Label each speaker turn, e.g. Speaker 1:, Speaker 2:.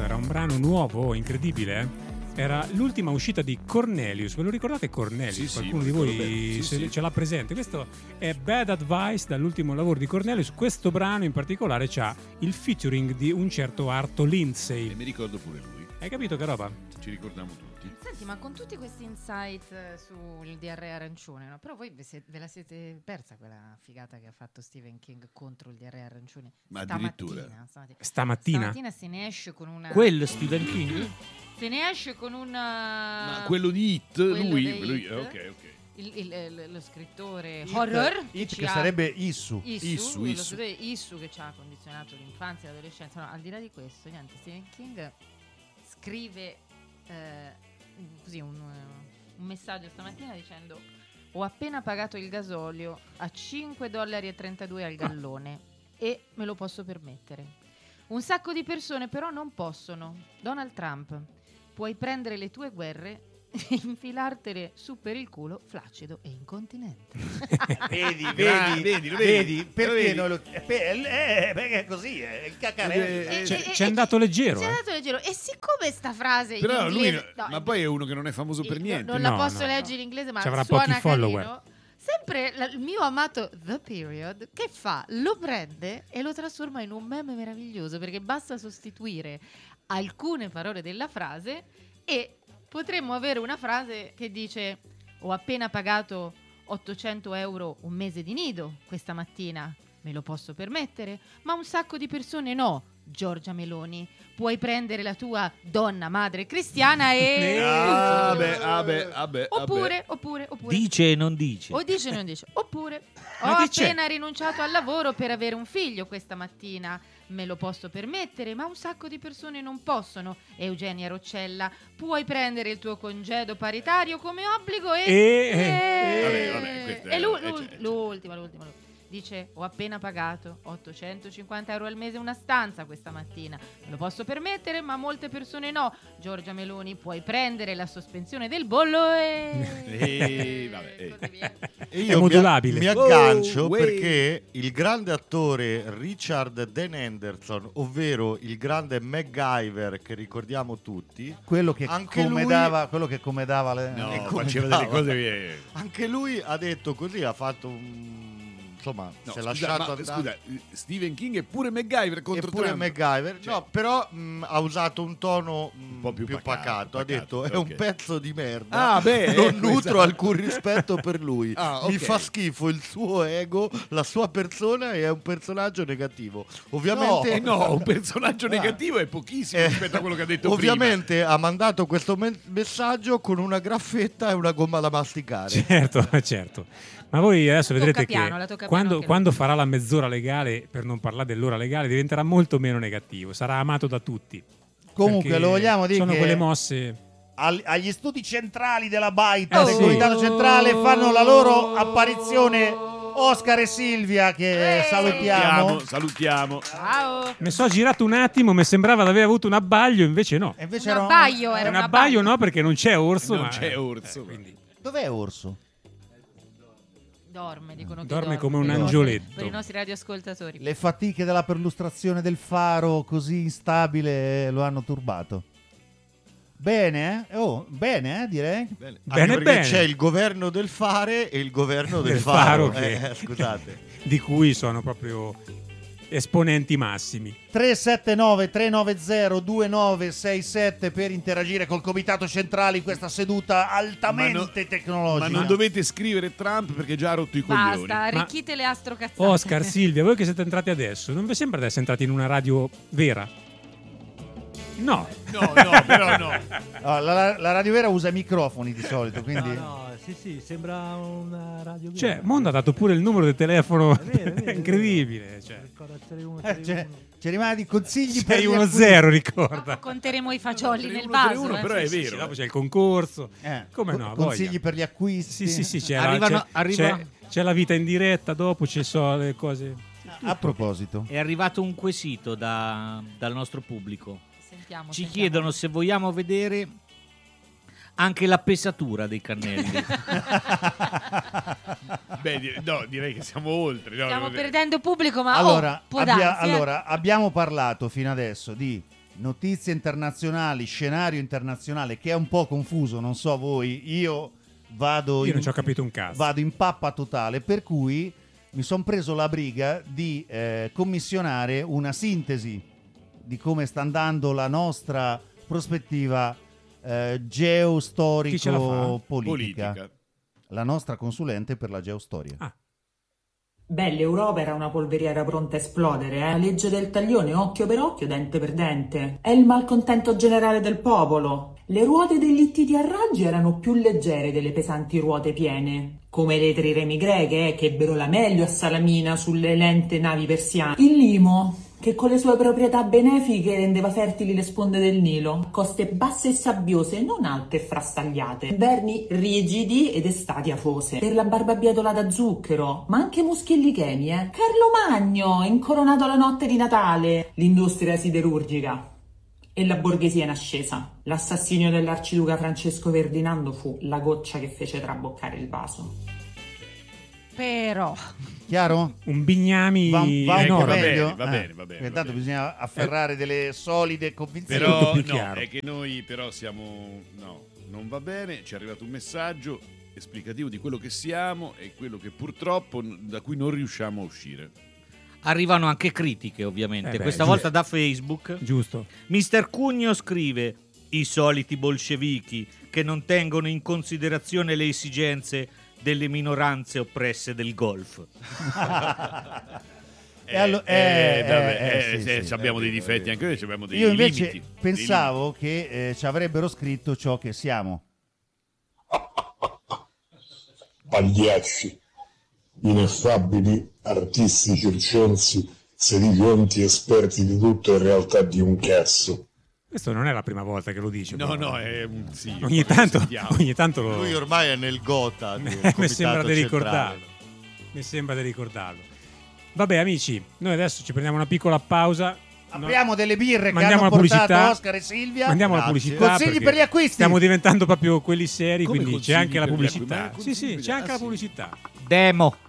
Speaker 1: era un brano nuovo, incredibile, Era l'ultima uscita di Cornelius. Ve lo ricordate Cornelius? Qualcuno di voi ce l'ha presente? Questo è Bad Advice, dall'ultimo lavoro di Cornelius. Questo brano in particolare c'ha il featuring di un certo Arto Lindsay.
Speaker 2: E mi ricordo pure lui.
Speaker 1: Hai capito che roba?
Speaker 2: Ci ricordiamo tutti.
Speaker 3: Senti, ma con tutti questi insight sul DR arancione, no? Però voi ve la siete persa quella figata che ha fatto Stephen King contro il DR arancione?
Speaker 2: Ma addirittura
Speaker 3: stamattina se ne esce con una...
Speaker 4: Quello Stephen King?
Speaker 3: Se ne esce con una...
Speaker 2: Ma quello di Hit, lui
Speaker 3: Hit,
Speaker 2: ok.
Speaker 3: Lo scrittore horror
Speaker 5: It che sarebbe Issu
Speaker 3: Issu che ci ha condizionato l'infanzia e l'adolescenza. No, al di là di questo, niente, Stephen King scrive così un messaggio stamattina dicendo: ho appena pagato il gasolio a $5,32 al gallone e me lo posso permettere. Un sacco di persone però non possono. Donald Trump, puoi prendere le tue guerre e infilartele su per il culo flaccido e incontinente.
Speaker 5: vedi perché noi lo perché è così è il cacarello.
Speaker 1: C'è andato leggero.
Speaker 3: E siccome sta frase
Speaker 2: però
Speaker 3: in
Speaker 2: lui
Speaker 3: inglese,
Speaker 2: ma poi è uno che non è famoso per niente.
Speaker 3: non la posso leggere in inglese, ma
Speaker 1: avrà
Speaker 3: suona
Speaker 1: pochi follower.
Speaker 3: carino. Sempre il mio amato The Period, che fa? Lo prende e lo trasforma in un meme meraviglioso, perché basta sostituire alcune parole della frase e potremmo avere una frase che dice: ho appena pagato €800 un mese di nido questa mattina, me lo posso permettere, ma un sacco di persone no. Giorgia Meloni, puoi prendere la tua donna madre cristiana e... Oppure
Speaker 4: dice e non dice.
Speaker 3: O dice e non dice. Oppure ho appena rinunciato al lavoro per avere un figlio questa mattina, me lo posso permettere, ma un sacco di persone non possono. Eugenia Roccella, puoi prendere il tuo congedo paritario come obbligo l'ultima. Dice: ho appena pagato €850 al mese una stanza questa mattina, me lo posso permettere, ma molte persone no. Giorgia Meloni, puoi prendere la sospensione del bollo
Speaker 5: e io mi aggancio perché il grande attore Richard Dean Anderson, ovvero il grande MacGyver che ricordiamo tutti,
Speaker 6: quello che comedava
Speaker 2: faceva delle cose
Speaker 5: anche lui ha detto così, ha fatto si è lasciato andare.
Speaker 2: Scusa, Stephen King è pure MacGyver contro Trump.
Speaker 5: MacGyver, però ha usato un tono un po' più pacato. Ha detto è un pezzo di merda. Non nutro alcun rispetto per lui. Mi fa schifo il suo ego, la sua persona, e è un personaggio negativo. Ovviamente
Speaker 2: un personaggio negativo è pochissimo rispetto a quello che ha detto
Speaker 5: ovviamente
Speaker 2: prima.
Speaker 5: Ha mandato questo messaggio con una graffetta e una gomma da masticare.
Speaker 1: Certo. Ma voi adesso vedrete
Speaker 3: piano,
Speaker 1: che quando farà la mezz'ora legale, per non parlare dell'ora legale, diventerà molto meno negativo, sarà amato da tutti.
Speaker 6: Comunque lo vogliamo dire,
Speaker 1: sono quelle mosse
Speaker 6: agli studi centrali della Baita del Comitato Centrale fanno la loro apparizione Oscar e Silvia, che salutiamo.
Speaker 3: Ciao.
Speaker 1: Mi sono girato un attimo, mi sembrava di aver avuto un abbaglio, invece no.
Speaker 3: Invece un abbaglio
Speaker 1: no, perché non c'è Orso.
Speaker 2: Quindi.
Speaker 6: Dov'è Orso?
Speaker 3: Dorme
Speaker 1: come un angioletto.
Speaker 3: Per i nostri radioascoltatori.
Speaker 6: Le fatiche della perlustrazione del faro così instabile lo hanno turbato. Bene, direi.
Speaker 5: Bene. C'è il governo del fare e il governo del faro. Scusate.
Speaker 1: Di cui sono proprio esponenti massimi.
Speaker 6: 379-390-2967 per interagire col Comitato Centrale in questa seduta altamente tecnologica.
Speaker 2: Ma non dovete scrivere Trump perché già ha rotto i coglioni.
Speaker 3: Basta, arricchite le astrocazzate.
Speaker 1: Oscar, Silvia, voi che siete entrati adesso, non vi sembra di essere entrati in una radio vera? No,
Speaker 2: però no.
Speaker 6: La radio vera usa i microfoni di solito, quindi...
Speaker 4: Sì, sembra una radio vera.
Speaker 1: Cioè, Mondo ha dato pure il numero del telefono. È incredibile.
Speaker 6: Ci rimane di consigli
Speaker 1: 610, ricorda.
Speaker 3: Dopo conteremo i fagioli nel vaso.
Speaker 2: Però è vero.
Speaker 1: Sì, dopo c'è il concorso. Come no?
Speaker 6: Consigli per gli acquisti.
Speaker 1: Sì, c'è la vita in diretta, dopo ci sono le cose.
Speaker 6: A proposito,
Speaker 4: è arrivato un quesito dal nostro pubblico. Ci chiedono se vogliamo vedere anche la pesatura dei cannelli.
Speaker 2: Direi che siamo oltre.
Speaker 3: Stiamo perdendo pubblico, ma
Speaker 6: allora,
Speaker 3: può darsi,
Speaker 6: abbiamo parlato fino adesso di notizie internazionali, scenario internazionale che è un po' confuso, non so voi, io non
Speaker 1: ci ho capito un cazzo.
Speaker 6: Vado in pappa totale, per cui mi sono preso la briga di commissionare una sintesi di come sta andando la nostra prospettiva geostorico-politica. La nostra consulente per la geostoria.
Speaker 7: Beh, l'Europa era una polveriera pronta a esplodere, La legge del taglione, occhio per occhio, dente per dente. È il malcontento generale del popolo. Le ruote dei littiti a raggi erano più leggere delle pesanti ruote piene, come le triremi greche, che ebbero la meglio a Salamina sulle lente navi persiane. Il limo, che con le sue proprietà benefiche rendeva fertili le sponde del Nilo, coste basse e sabbiose, non alte e frastagliate, inverni rigidi ed estati afose, per la barbabietola da zucchero, ma anche muschi e licheni, Carlo Magno, incoronato la notte di Natale, l'industria siderurgica e la borghesia in ascesa. L'assassinio dell'arciduca Francesco Ferdinando fu la goccia che fece traboccare il vaso.
Speaker 3: Però
Speaker 6: chiaro?
Speaker 1: Un bignami
Speaker 6: va
Speaker 2: meglio? Va bene.
Speaker 6: Intanto bisogna afferrare delle solide convinzioni.
Speaker 2: Però è che noi però siamo non va bene, ci è arrivato un messaggio esplicativo di quello che siamo e quello che purtroppo da cui non riusciamo a uscire.
Speaker 4: Arrivano anche critiche, ovviamente. Questa volta da Facebook.
Speaker 1: Giusto.
Speaker 4: Mister Cugno scrive: i soliti bolscevichi che non tengono in considerazione le esigenze delle minoranze oppresse del Golf.
Speaker 2: Abbiamo dei difetti anche noi, abbiamo dei
Speaker 6: limiti. Io invece
Speaker 2: limiti.
Speaker 6: pensavo che ci avrebbero scritto ciò che siamo.
Speaker 8: Pagliacci, ineffabili artisti circensi, sedicenti esperti di tutto in realtà di un cazzo.
Speaker 1: Questo non è la prima volta che lo dice.
Speaker 2: È sì.
Speaker 1: Ogni tanto lo...
Speaker 5: Lui ormai è nel Gotha.
Speaker 1: Mi sembra di ricordarlo. Vabbè, amici, noi adesso ci prendiamo una piccola pausa.
Speaker 6: Apriamo delle birre che
Speaker 1: hanno
Speaker 6: portato Oscar e Silvia.
Speaker 1: Mandiamo la pubblicità.
Speaker 6: Consigli per gli acquisti.
Speaker 1: Stiamo diventando proprio quelli seri,
Speaker 2: Come
Speaker 1: quindi c'è anche la pubblicità.
Speaker 2: Sì,
Speaker 1: c'è anche la pubblicità.
Speaker 4: Demo.